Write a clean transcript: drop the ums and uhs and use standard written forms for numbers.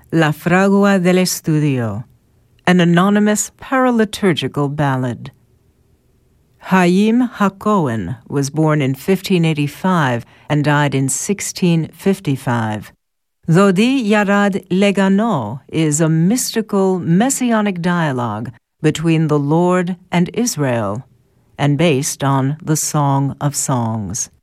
La Fragua del Estudio, an anonymous paraliturgical ballad. Haim HaKohen was born in 1585 and died in 1655. Zodi Yarad Legano is a mystical, messianic dialogue between the Lord and Israel, and based on the Song of Songs.